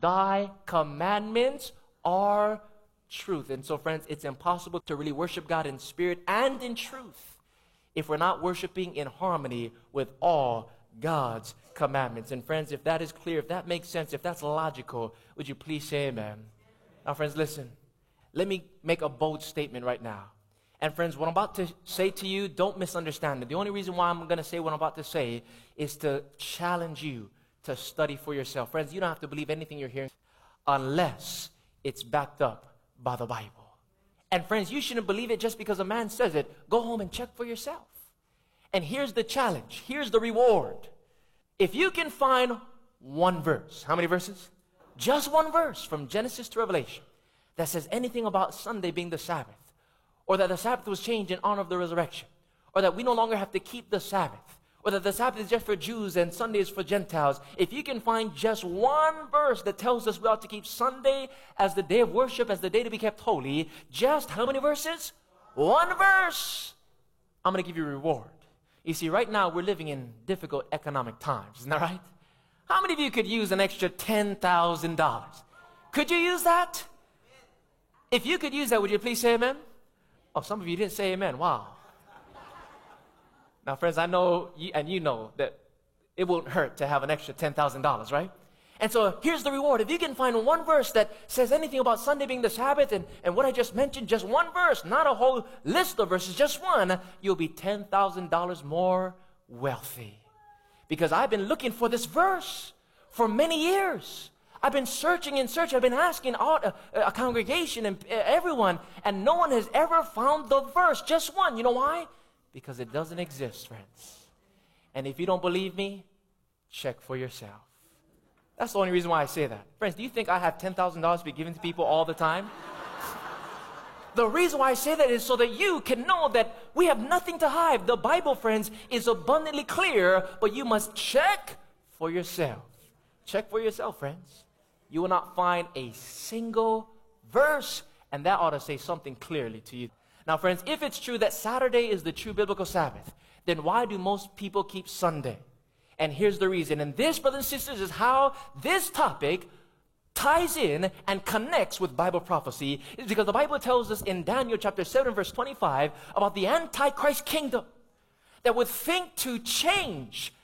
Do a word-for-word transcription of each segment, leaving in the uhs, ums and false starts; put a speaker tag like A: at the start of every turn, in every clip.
A: thy commandments are truth. And so, friends, it's impossible to really worship God in spirit and in truth if we're not worshiping in harmony with all God's commandments. And friends, if that is clear, if that makes sense, if that's logical, would you please say amen? Now, friends, listen. Let me make a bold statement right now. And friends, what I'm about to say to you, don't misunderstand it. The only reason why I'm going to say what I'm about to say is to challenge you to study for yourself. Friends, you don't have to believe anything you're hearing unless it's backed up by the Bible. And friends, you shouldn't believe it just because a man says it. Go home and check for yourself. And here's the challenge. Here's the reward. If you can find one verse, how many verses? Just one verse from Genesis to Revelation that says anything about Sunday being the Sabbath, or that the Sabbath was changed in honor of the resurrection, or that we no longer have to keep the Sabbath, or that the Sabbath is just for Jews and Sunday is for Gentiles. If you can find just one verse that tells us we ought to keep Sunday as the day of worship, as the day to be kept holy, just how many verses? One verse. I'm going to give you a reward. You see, right now we're living in difficult economic times, isn't that right? How many of you could use an extra ten thousand dollars? Could you use that? If you could use that, would you please say amen? Oh, some of you didn't say amen. Wow. Now, friends, I know, you, and you know, that it won't hurt to have an extra ten thousand dollars, right? And so here's the reward. If you can find one verse that says anything about Sunday being the Sabbath and, and what I just mentioned, just one verse, not a whole list of verses, just one, you'll be ten thousand dollars more wealthy. Because I've been looking for this verse for many years. I've been searching and searching. I've been asking all, uh, a congregation and uh, everyone, and no one has ever found the verse, just one. You know why? Because it doesn't exist, friends. And if you don't believe me, check for yourself. That's the only reason why I say that. Friends, do you think I have ten thousand dollars to be given to people all the time? The reason why I say that is so that you can know that we have nothing to hide. The Bible, friends, is abundantly clear, but you must check for yourself. Check for yourself, friends. You will not find a single verse, and that ought to say something clearly to you. Now, friends, if it's true that Saturday is the true biblical Sabbath, then why do most people keep Sunday? And here's the reason. And this, brothers and sisters, is how this topic ties in and connects with Bible prophecy. It's because the Bible tells us in Daniel chapter seven, verse twenty-five, about the Antichrist kingdom that would think to change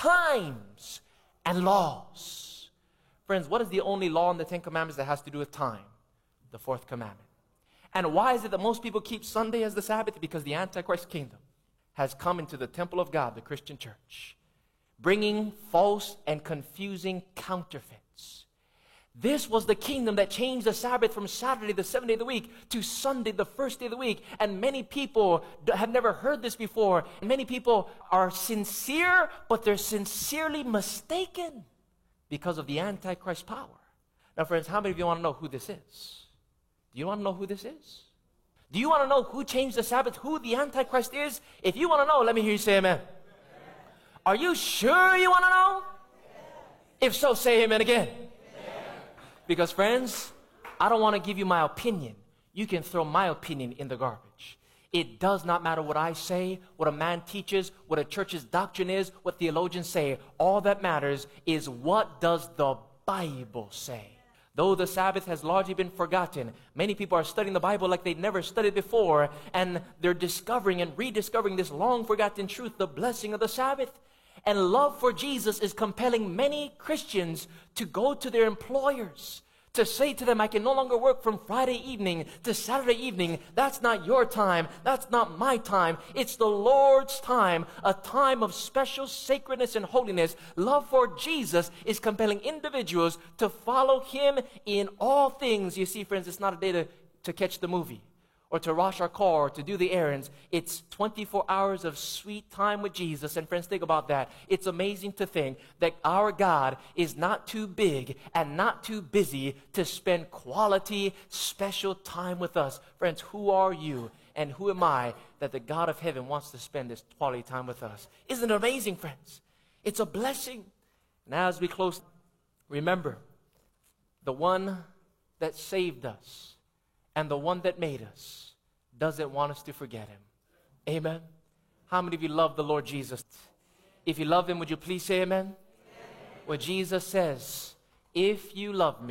A: times and laws. Friends, what is the only law in the Ten Commandments that has to do with time? The fourth commandment. And why is it that most people keep Sunday as the Sabbath? Because the Antichrist kingdom has come into the temple of God, the Christian church, bringing false and confusing counterfeits. This was the kingdom that changed the Sabbath from Saturday, the seventh day of the week, to Sunday, the first day of the week. And many people have never heard this before. Many people are sincere, but they're sincerely mistaken because of the Antichrist power. Now, friends, how many of you want to know who this is? Do you want to know who this is? Do you want to know who changed the Sabbath, who the Antichrist is? If you want to know, let me hear you say amen. Amen. Are you sure you want to know? Yes. If so, say amen again. Yes. Because, friends, I don't want to give you my opinion. You can throw my opinion in the garbage. It does not matter what I say, what a man teaches, what a church's doctrine is, what theologians say. All that matters is what does the Bible say. Though the Sabbath has largely been forgotten, many people are studying the Bible like they've never studied before, and they're discovering and rediscovering this long forgotten truth, the blessing of the Sabbath. And love for Jesus is compelling many Christians to go to their employers, to say to them, I can no longer work from Friday evening to Saturday evening. That's not your time. That's not my time. It's the Lord's time, a time of special sacredness and holiness. Love for Jesus is compelling individuals to follow him in all things. You see, friends, it's not a day to, to catch the movie or to wash our car or to do the errands. It's twenty-four hours of sweet time with Jesus. And friends, think about that. It's amazing to think that our God is not too big and not too busy to spend quality, special time with us. Friends, who are you and who am I that the God of heaven wants to spend this quality time with us? Isn't it amazing, friends? It's a blessing. And as we close, remember, the one that saved us and the one that made us doesn't want us to forget him. Amen. How many of you love the Lord Jesus? If you love him, would you please say amen? Amen. Well, Jesus says, if you love me,